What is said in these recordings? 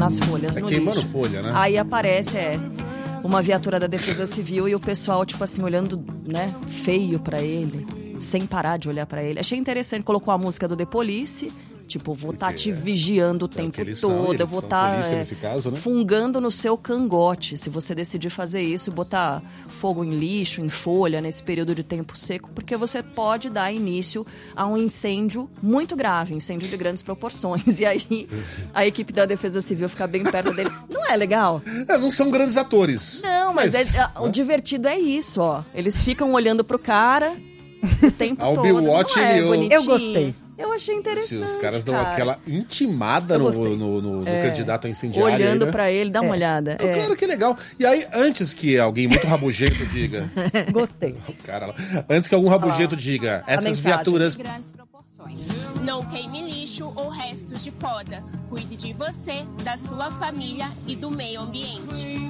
as folhas no lixo. Queimando folha, né? Aí aparece, uma viatura da Defesa Civil e o pessoal, tipo assim, olhando, né, feio pra ele, sem parar de olhar pra ele. Achei interessante, colocou a música do The Police, tipo, vou estar te vigiando o tempo todo, eu vou estar fungando no seu cangote, se você decidir fazer isso e botar fogo em lixo, em folha, nesse período de tempo seco, porque você pode dar início a um incêndio muito grave, incêndio de grandes proporções. E aí, a equipe da Defesa Civil fica bem perto dele. Não é legal? Não são grandes atores. Não, mas o divertido é isso, ó. Eles ficam olhando pro cara o tempo todo. Não é bonitinho. Eu gostei. Eu achei interessante, os caras dão aquela intimada no candidato a incendiário. Olhando aí, né? pra ele, dá uma olhada. Claro que é legal. E aí, antes que alguém muito rabugento diga... Gostei. Antes que algum rabugento diga, essas viaturas... Não queime lixo ou restos de poda. Cuide de você, da sua família e do meio ambiente.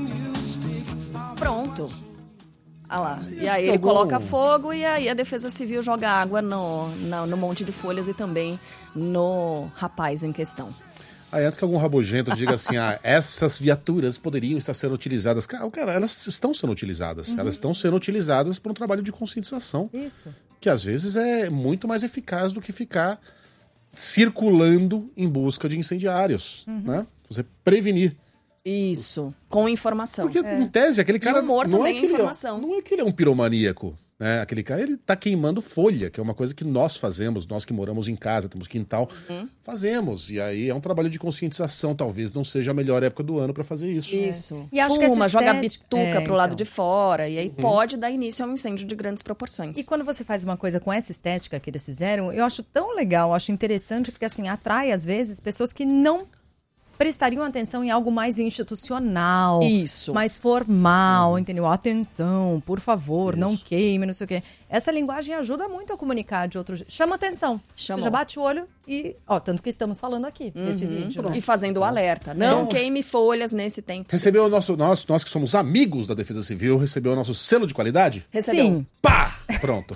Pronto. Ah lá. E aí ele coloca fogo e aí a Defesa Civil joga água no monte de folhas e também no rapaz em questão. Aí antes que algum rabugento diga assim, essas viaturas poderiam estar sendo utilizadas. Cara, elas estão sendo utilizadas. Elas estão sendo utilizadas por um trabalho de conscientização. Isso. Que às vezes é muito mais eficaz do que ficar circulando em busca de incendiários, né? Você prevenir. Isso, com informação. Porque, em tese, aquele cara... E humor também é informação. Não é que ele é um piromaníaco, né? Aquele cara, ele tá queimando folha, que é uma coisa que nós fazemos, nós que moramos em casa, temos quintal, fazemos. E aí é um trabalho de conscientização, talvez não seja a melhor época do ano para fazer isso. Isso. E acho que essa joga estética... bituca pro lado de fora, e aí pode dar início a um incêndio de grandes proporções. E quando você faz uma coisa com essa estética que eles fizeram, eu acho tão legal, eu acho interessante, porque assim, atrai às vezes pessoas que não prestariam atenção em algo mais institucional, isso, mais formal, entendeu? Atenção, por favor, não queime, não sei o quê. Essa linguagem ajuda muito a comunicar de outro jeito. Chama atenção. Você já bate o olho e... tanto que estamos falando aqui, nesse vídeo. Né? E fazendo o alerta. Não queime folhas nesse tempo. Recebeu nós que somos amigos da Defesa Civil, recebeu o nosso selo de qualidade? Recebeu. Sim. Pá! Pronto.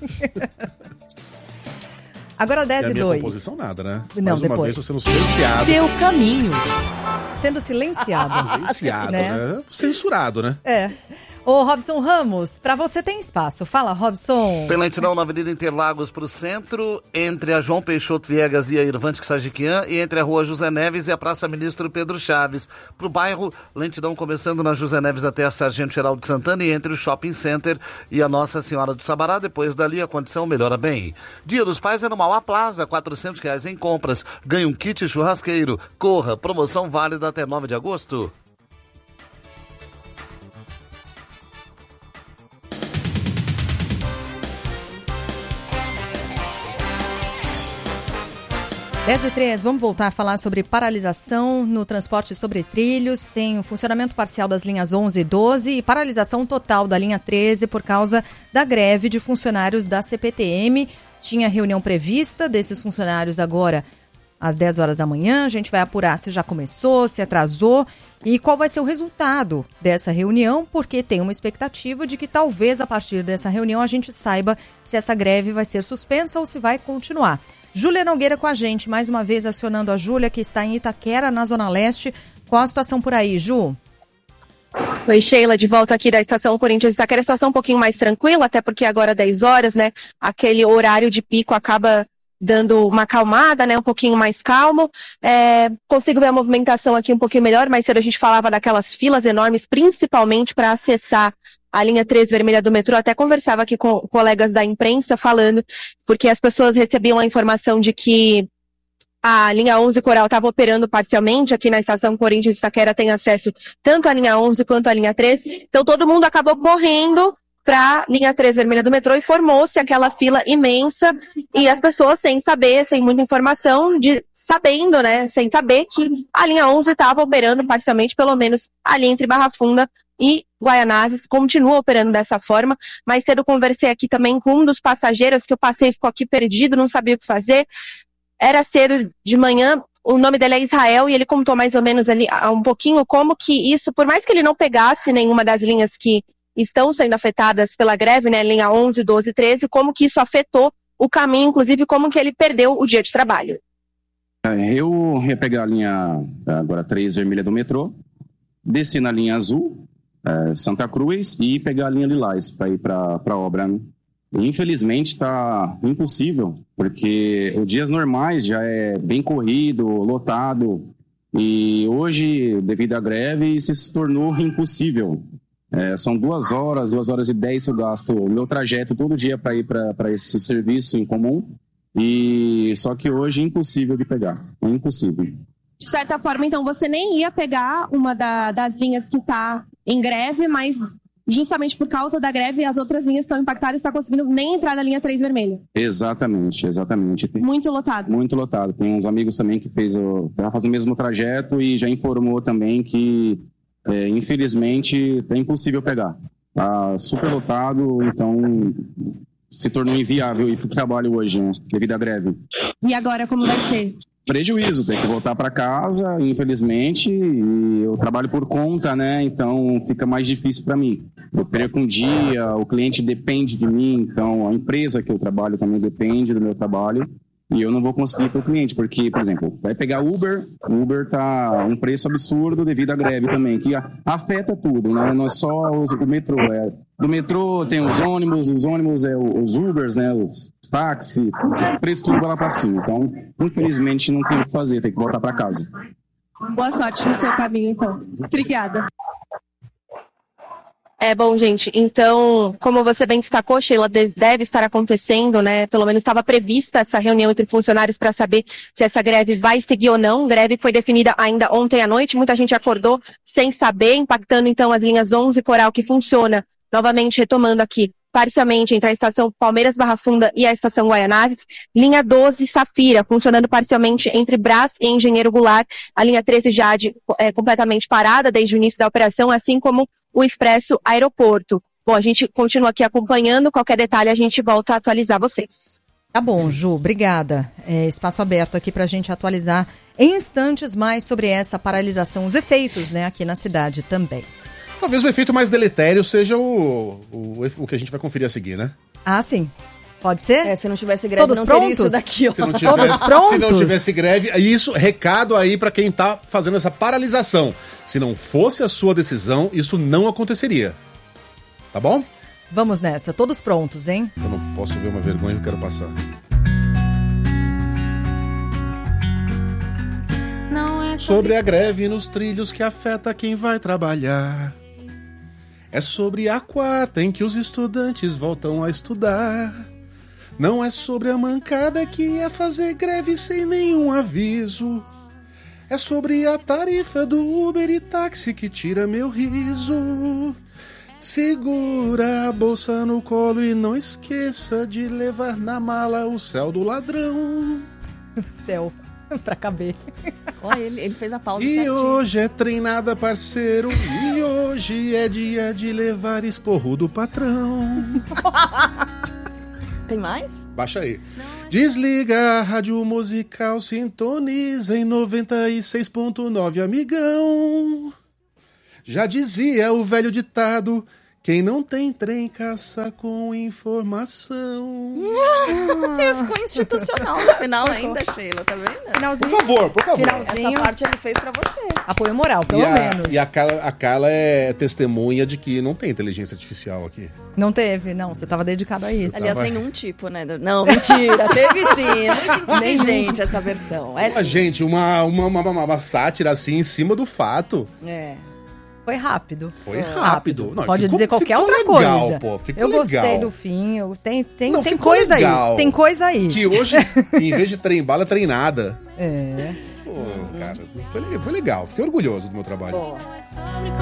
Agora 10 e 2. E a minha composição nada, né? Não, mais uma depois. vez, tô sendo silenciado. Seu caminho. Sendo silenciado. Silenciado, né? Censurado, né? Ô, Robson Ramos, pra você tem espaço. Fala, Robson. Tem lentidão na Avenida Interlagos pro centro, entre a João Peixoto Viegas e a Irvante Sajiquian, e entre a Rua José Neves e a Praça Ministro Pedro Chaves. Pro bairro, lentidão começando na José Neves até a Sargento Geraldo Santana e entre o Shopping Center e a Nossa Senhora do Sabará. Depois dali a condição melhora bem. Dia dos Pais é no Mauá Plaza, R$400 em compras. Ganhe um kit churrasqueiro. Corra, promoção válida até 9 de agosto. Dez e 3, vamos voltar a falar sobre paralisação no transporte sobre trilhos. Tem o funcionamento parcial das linhas 11 e 12 e paralisação total da linha 13 por causa da greve de funcionários da CPTM. Tinha reunião prevista desses funcionários agora às 10 horas da manhã. A gente vai apurar se já começou, se atrasou e qual vai ser o resultado dessa reunião, porque tem uma expectativa de que talvez a partir dessa reunião a gente saiba se essa greve vai ser suspensa ou se vai continuar. Júlia Nogueira com a gente, mais uma vez acionando a Júlia, que está em Itaquera, na Zona Leste. Qual a situação por aí, Ju? Oi, Sheila, de volta aqui da Estação Corinthians Itaquera. A situação um pouquinho mais tranquila, até porque agora 10 horas, né? Aquele horário de pico acaba dando uma acalmada, né? Um pouquinho mais calmo. Consigo ver a movimentação aqui um pouquinho melhor, mas cedo a gente falava daquelas filas enormes, principalmente para acessar a linha 3 vermelha do metrô. Até conversava aqui com colegas da imprensa falando, porque as pessoas recebiam a informação de que a linha 11 Coral estava operando parcialmente. Aqui na Estação Corinthians Itaquera tem acesso tanto à linha 11 quanto à linha 3. Então todo mundo acabou correndo para a linha 3 vermelha do metrô e formou-se aquela fila imensa e as pessoas sem saber, sem muita informação, sabendo, né, sem saber que a linha 11 estava operando parcialmente, pelo menos ali entre Barra Funda e Guaianazes, continua operando dessa forma. Mais cedo conversei aqui também com um dos passageiros, que eu passei e ficou aqui perdido, não sabia o que fazer. Era cedo de manhã, o nome dele é Israel, e ele contou mais ou menos ali um pouquinho como que isso, por mais que ele não pegasse nenhuma das linhas que estão sendo afetadas pela greve, né, linha 11, 12 e 13, como que isso afetou o caminho, inclusive como que ele perdeu o dia de trabalho. Eu ia pegar a linha agora 3 vermelha do metrô, descer na linha azul, Santa Cruz, e pegar a linha lilás para ir para a obra, né? Infelizmente está impossível, porque os dias normais já é bem corrido, lotado, e hoje, devido à greve, isso se tornou impossível. São 2 horas, 2 horas e 10 eu gasto o meu trajeto todo dia para ir para esse serviço em comum, e só que hoje é impossível de pegar, é impossível. De certa forma, então, você nem ia pegar uma das linhas que está em greve, mas justamente por causa da greve, as outras linhas estão impactadas e está conseguindo nem entrar na linha 3 vermelha. Exatamente. Muito lotado. Muito lotado. Tem uns amigos também que tá fazendo o mesmo trajeto e já informou também que, infelizmente, é impossível pegar. Tá super lotado, então se tornou inviável ir para o trabalho hoje, né, devido à greve. E agora, como vai ser? Prejuízo, tem que voltar para casa, infelizmente, e eu trabalho por conta, né, então fica mais difícil para mim. Eu perco um dia, o cliente depende de mim, então a empresa que eu trabalho também depende do meu trabalho, e eu não vou conseguir ir para o cliente, porque, por exemplo, vai pegar o Uber tá um preço absurdo devido à greve também, que afeta tudo, né, não é só o metrô, do metrô tem os ônibus os Ubers, né, os táxi, o preço tudo vai lá para cima. Então, infelizmente, não tem o que fazer, tem que voltar para casa. Boa sorte no seu caminho, então. Obrigada. Bom, gente, então, como você bem destacou, Sheila, deve estar acontecendo, né? Pelo menos estava prevista essa reunião entre funcionários para saber se essa greve vai seguir ou não. A greve foi definida ainda ontem à noite, muita gente acordou sem saber, impactando então as linhas 11 Coral, que funciona, novamente retomando aqui, parcialmente entre a estação Palmeiras-Barra Funda e a estação Guaianazes, linha 12 Safira, funcionando parcialmente entre Brás e Engenheiro Goulart, a linha 13 Jade completamente parada desde o início da operação, assim como o Expresso Aeroporto. Bom, a gente continua aqui acompanhando, qualquer detalhe a gente volta a atualizar vocês. Tá bom, Ju, obrigada. Espaço aberto aqui para a gente atualizar em instantes mais sobre essa paralisação, os efeitos, né, aqui na cidade também. Talvez o efeito mais deletério seja o que a gente vai conferir a seguir, né? Ah, sim. Pode ser? Se não tivesse greve, todos não prontos? teria isso daqui, ó. Todos prontos? Se não tivesse greve, isso, recado aí pra quem tá fazendo essa paralisação. Se não fosse a sua decisão, isso não aconteceria. Tá bom? Vamos nessa, todos prontos, hein? Eu não posso ver uma vergonha que eu quero passar. Sobre a greve nos trilhos que afeta quem vai trabalhar. É sobre a quarta em que os estudantes voltam a estudar. Não é sobre a mancada que ia fazer greve sem nenhum aviso. É sobre a tarifa do Uber e táxi que tira meu riso. Segura a bolsa no colo e não esqueça de levar na mala o céu do ladrão. O céu. Pra caber. Olha, ele fez a pausa e certinho. Hoje é treinada, parceiro. E hoje é dia de levar esporro do patrão. Tem mais? Baixa aí. Desliga a rádio musical, sintoniza em 96.9, amigão. Já dizia o velho ditado: quem não tem trem caça com informação. Ficou institucional no final ainda, Sheila, tá vendo? Finalzinho. Por favor. Essa parte ele fez pra você. Apoio moral, pelo menos. E a Carla é testemunha de que não tem inteligência artificial aqui. Não teve, não. Você estava dedicado a isso. Aliás, nenhum tipo, né? Não, mentira. Teve sim. É muito inteligente essa versão. Gente, uma sátira assim em cima do fato. Foi rápido. Foi rápido. Não, pode dizer qualquer outra legal, coisa. Pô, eu gostei legal. do fim. Tem coisa legal. Aí. Tem coisa aí. Que hoje, em vez de trem bala, treinada. É. Pô, cara, foi legal. Fiquei orgulhoso do meu trabalho. Pô.